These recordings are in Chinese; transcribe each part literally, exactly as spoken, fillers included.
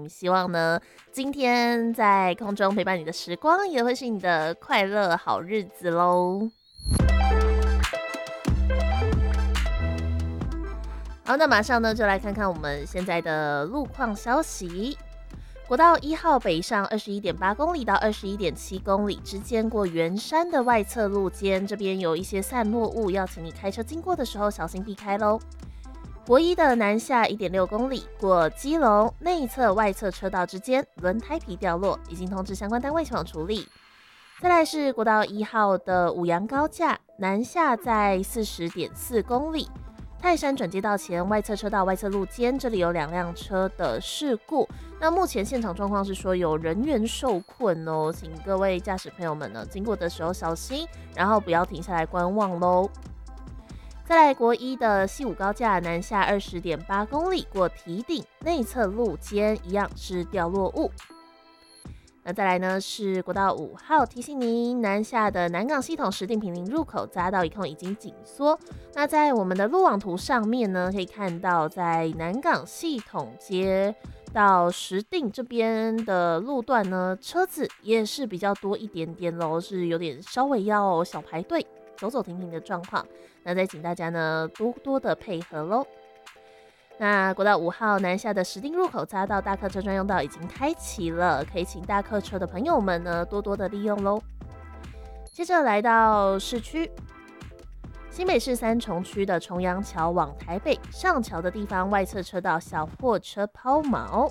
嗯，希望呢，今天在空中陪伴你的时光，也会是你的快乐好日子喽。好，那马上呢，就来看看我们现在的路况消息。国道一号北上二十一点八公里到二十一点七公里之间，过圆山的外侧路肩，这边有一些散落物，要请你开车经过的时候小心避开喽。国一的南下一点六公里，过基隆内侧外侧车道之间，轮胎皮掉落，已经通知相关单位前往处理。再来是国道一号的五杨高架南下在四十点四公里。泰山转接道前外侧车道外侧路肩，这里有两辆车的事故。那目前现场状况是说有人员受困哦，请各位驾驶朋友们呢经过的时候小心，然后不要停下来观望喽。再来国一的西武高架南下二十点八公里，过堤顶内侧路肩一样是掉落物。那再来呢是国道五号，提醒您南下的南港系统石碇坪林入口匝道一控已经紧缩。那在我们的路网图上面呢，可以看到在南港系统街到石碇这边的路段呢，车子也是比较多一点点咯，是有点稍微要小排队走走停停的状况。那再请大家呢多多的配合咯。那国道五号南下的石碇入口匝道大客车专用道已经开启了，可以请大客车的朋友们呢多多的利用咯。接着来到市区，新北市三重区的重阳桥往台北上桥的地方，外侧车道小货车抛锚。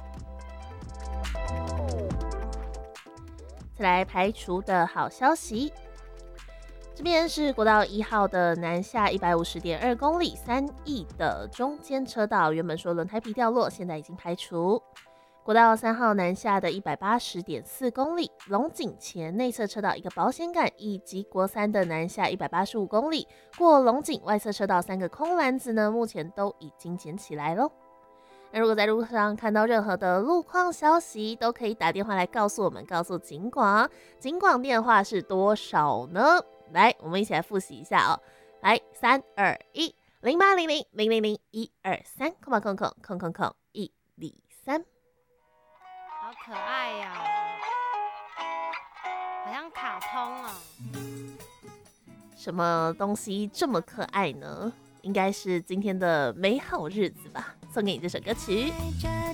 再来排除的好消息，这边是国道一号的南下一百五十点二公里三义的中间车道，原本说轮胎皮掉落，现在已经排除。国道三号南下的一百八十点四公里，龙井前内侧车道一个保险杆，以及国三的南下一百八十五公里，过龙井外侧车道三个空篮子呢，目前都已经捡起来咯。那如果在路上看到任何的路况消息，都可以打电话来告诉我们，告诉警广，警广电话是多少呢？来，我们一起来复习一下哦。来，三二一，零八零零零零零一二三，空吧空空空空空一零三， 好可爱呀、哦，好像卡通哦。 什么东西这么可爱呢？应该是今天的美好日子吧，送给你这首歌曲。